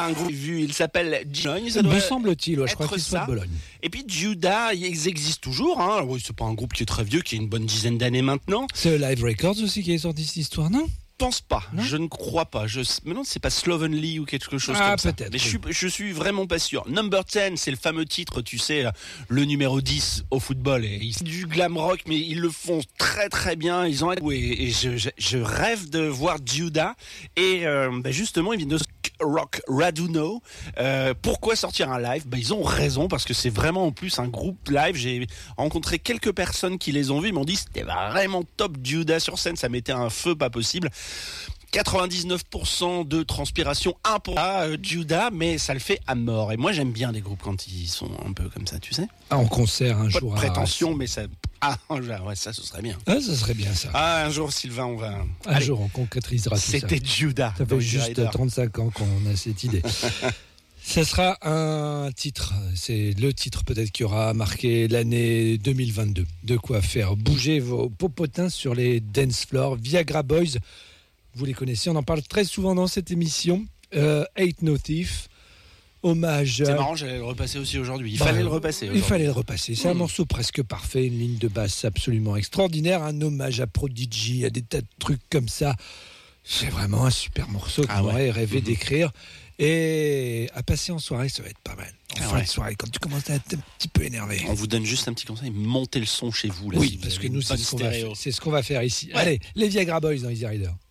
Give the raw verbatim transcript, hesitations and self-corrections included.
un groupe vu, il s'appelle G-Noise. Ça Me doit semble-t-il, ouais, je être crois qu'ils sont ça. de Bologne. Et puis Judas, ils existent toujours. Hein. Oui, c'est pas un groupe qui est très vieux, qui a une bonne dizaine d'années maintenant. C'est Live Records aussi qui est sorti cette histoire, non ? Je pense pas, Non je ne crois pas. Je me demande si c'est pas Slovenly ou quelque chose Ah, comme ça. peut-être, Mais oui. je suis, je suis vraiment pas sûr. Number dix, c'est le fameux titre, tu sais, le numéro dix au football. Et c'est du glam rock, mais ils le font très très bien. Ils ont et, et je, je, je rêve de voir Judas. Et euh, bah justement, ils viennent de Rock Raduno. Euh, pourquoi sortir un live ? Bah, ils ont raison parce que c'est vraiment en plus un groupe live. J'ai rencontré quelques personnes qui les ont vus. Ils m'ont dit c'était vraiment top Judas sur scène. Ça mettait un feu pas possible. quatre-vingt-dix-neuf pour cent de transpiration, un pour cent euh, Judas, mais ça le fait à mort. Et moi, j'aime bien des groupes quand ils sont un peu comme ça, tu sais. Ah, en concert un Pas jour. de à prétention, Arras. mais ça... Ah, ouais, ça, ce serait bien. Ah, ça serait bien ça. Ah, un jour, Sylvain, on va... un Allez, jour, on concrétisera tout ça. c'était Judas. Ça dans fait Easy juste Rider. trente-cinq ans qu'on a cette idée. Ça sera un titre, c'est le titre peut-être qui aura marqué l'année deux mille vingt-deux. De quoi faire bouger vos popotins sur les dance floors. Viagra Boys, vous les connaissez, on en parle très souvent dans cette émission. Euh, Ain't No Thief, hommage. C'est à- marrant, j'allais le repasser aussi aujourd'hui. Il Bah, fallait le repasser Il aujourd'hui. fallait le repasser. C'est un Mm. morceau presque parfait, une ligne de basse absolument extraordinaire, un hommage à Prodigy, à des tas de trucs comme ça. C'est vraiment un super morceau qu'on Ah ouais. aurait rêvé Mhm. d'écrire. Et à passer en soirée, ça va être pas mal. En Ah fin ouais. de soirée, quand tu commences à être un petit peu énervé. On vous donne juste un petit conseil, montez le son chez vous. Là, Oui, si vous parce avez que une nous, c'est bonne ce qu'on va stéréo. faire. C'est ce qu'on va faire ici. Ouais. Allez, les Viagra Boys dans Easy Rider.